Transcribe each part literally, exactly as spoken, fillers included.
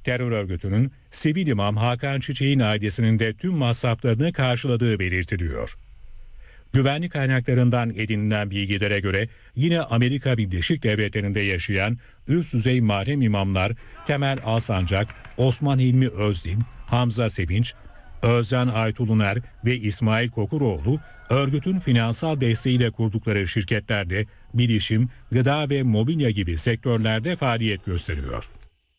terör örgütünün sivil imam Hakan Çiçek'in ailesinin de tüm masraflarını karşıladığı belirtiliyor. Güvenlik kaynaklarından edinilen bilgilere göre yine Amerika Birleşik Devletleri'nde yaşayan üst düzey mahrem imamlar Temel Alsancak, Osman Hilmi Özdin, Hamza Sevinç, Özcan Aytuluner ve İsmail Kokuroğlu örgütün finansal desteğiyle kurdukları şirketlerde bilişim, gıda ve mobilya gibi sektörlerde faaliyet gösteriyor.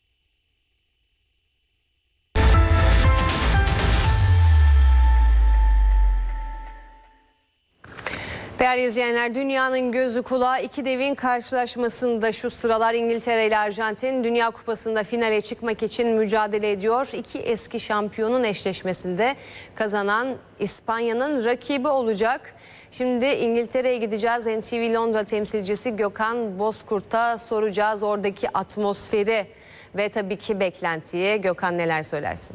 Değerli izleyenler, dünyanın gözü kulağı iki devin karşılaşmasında şu sıralar İngiltere ile Arjantin Dünya Kupası'nda finale çıkmak için mücadele ediyor. İki eski şampiyonun eşleşmesinde kazanan İspanya'nın rakibi olacak. Şimdi İngiltere'ye gideceğiz. N T V Londra temsilcisi Gökhan Bozkurt'a soracağız oradaki atmosferi ve tabii ki beklentiye. Gökhan, neler söylersin?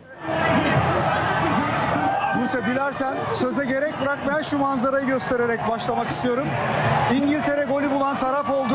Buse, dilersen söze gerek bırak, ben şu manzarayı göstererek başlamak istiyorum. İngiltere golü bulan taraf oldu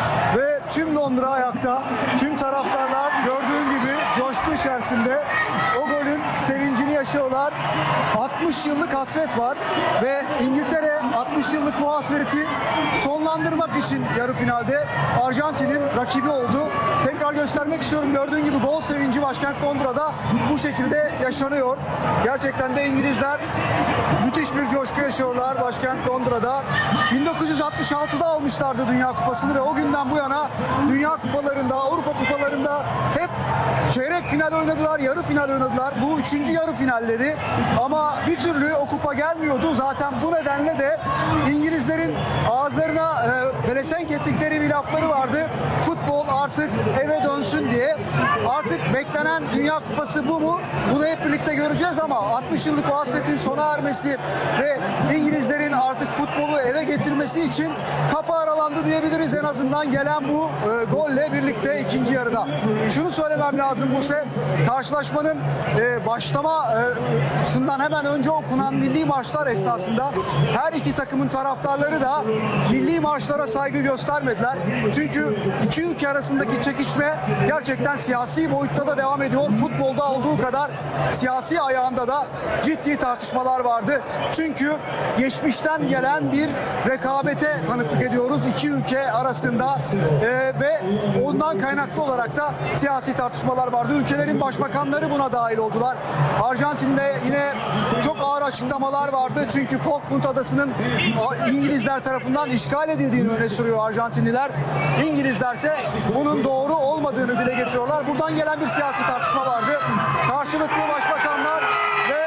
ve tüm Londra ayakta. Tüm taraftarlar gördüğün gibi coşku içerisinde o golün sevincini yaşıyorlar. altmış yıllık hasret var ve İngiltere altmış yıllık bu hasreti sonlandırmak için yarı finalde Arjantin'in rakibi oldu. Tekrar göstermek istiyorum. Gördüğün gibi gol sevinci başkent Londra'da bu şekilde yaşanıyor. Gerçekten de İngilizler müthiş bir coşku yaşıyorlar başkent Londra'da. bin dokuz yüz altmış altıda almışlardı Dünya Kupası'nı ve o günden bu yana Dünya Kupalarında, Avrupa Kupalarında hep çeyrek final oynadılar, yarı final oynadılar. Bu üçüncü yarı finalleri ama bir türlü o kupa gelmiyordu. Zaten bu nedenle de İngilizlerin ağızlarına e, pelesenk ettikleri bir lafları vardı. Futbol artık eve dönsün diye. Artık beklenen Dünya Kupası bu mu? Bunu hep birlikte göreceğiz ama altmış yıllık o hasretin sona ermesi ve İngilizlerin artık futbolu eve getirmesi için kapı aralandı diyebiliriz, en azından gelen bu e, golle birlikte ikinci yarıda. Şunu söylemem lazım Buse, karşılaşmanın e, başlamasından hemen önce okunan milli marşlar esnasında her iki takımın taraftarları da milli marşlara saygı göstermediler. Çünkü iki ülke arasındaki çekişme gerçekten siyasi boyutta da devam ediyor. Futbolda olduğu kadar siyasi ayağında da ciddi tartışmalar vardı. Çünkü geçmişten gelen bir rekabete tanıklık ediyoruz iki ülke arasında ee, ve ondan kaynaklı olarak da siyasi tartışmalar vardı. Ülkelerin başbakanları buna dahil oldular. Arjantin'de yine çok ağır açıklamalar vardı. Çünkü Falkland Adası'nın İngilizler tarafından işgal edildiğini öne sürüyor Arjantinliler. İngilizler ise bunun doğru olmadığını dile getiriyorlar. Buradan gelen bir siyasi tartışma vardı. Karşılıklı başbakanlar ve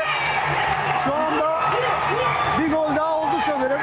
şu anda bir gol daha oldu sanırım.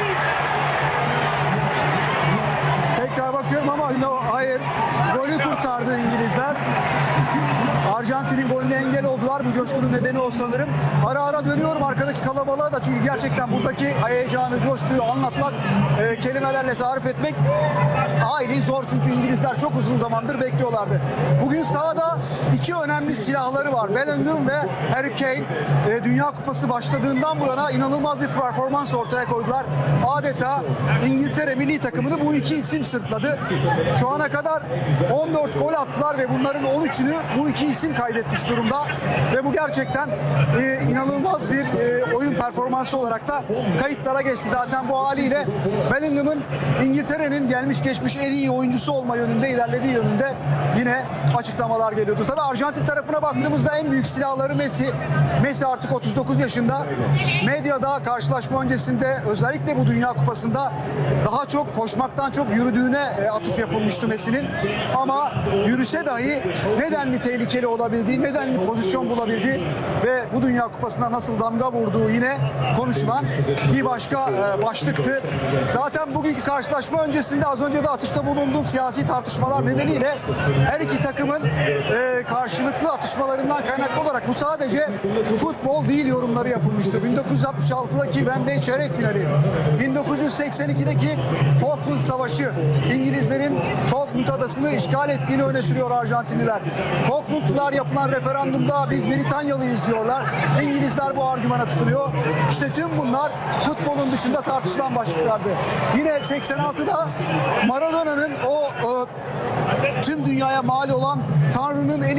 Tekrar bakıyorum ama no, hayır. Golü kurtardı İngilizler. Arjantin'in golüne engel oldular. Bu coşkunun nedeni o sanırım. Ara ara dönüyorum arkadaki kalabalığa da, çünkü gerçekten buradaki heyecanı, coşkuyu anlatmak, e, kelimelerle tarif etmek hayli zor. Çünkü İngilizler çok uzun zamandır bekliyorlardı. Bugün sahada iki önemli silahları var. Bellingham ve Harry Kane. E, Dünya Kupası başladığından bu yana inanılmaz bir performans ortaya koydular. Adeta İngiltere milli takımını bu iki isim sırtladı. Şu ana kadar on dört gol attılar ve bunların on üçünü bu iki isim kaydetmiş durumda ve bu gerçekten e, inanılmaz bir e, oyun performansı olarak da kayıtlara geçti. Zaten bu haliyle Bellingham'ın İngiltere'nin gelmiş geçmiş en iyi oyuncusu olma yönünde, ilerlediği yönünde yine açıklamalar geliyordu. Tabii Arjantin tarafına baktığımızda en büyük silahları Messi. Messi artık otuz dokuz yaşında. Medyada karşılaşma öncesinde, özellikle bu Dünya Kupası'nda daha çok koşmaktan çok yürüdüğüne e, atıf yapılmıştı Messi'nin. Ama yürüse dahi nedenli tehlikeli olabildiği, nedenli pozisyon bulabildiği ve bu Dünya Kupası'na nasıl damga vurduğu yine konuşulan bir başka e, başlıktı. Zaten bugünkü karşılaşma öncesinde az önce de atıfta bulunduğum siyasi tartışmalar nedeniyle her iki takımın e, karşılıklı atışmalarından kaynaklı olarak bu sadece futbol değil yorumları yapılmıştı. bin dokuz yüz altmış altıdaki Wembley çeyrek finali, bin dokuz yüz seksen ikideki Falkland Savaşı, İngilizlerin Falkland Adası'nı işgal ettiğini öne sürüyor Arjantinliler. Falklandlılar yapılan referandumda biz Britanyalıyız diyorlar. İngilizler bu argümana tutunuyor. İşte tüm bunlar futbolun dışında tartışılan başlıklardı. Yine seksen altıda Maradona'nın o e, tüm dünyaya mal olan Tanrı'nın eli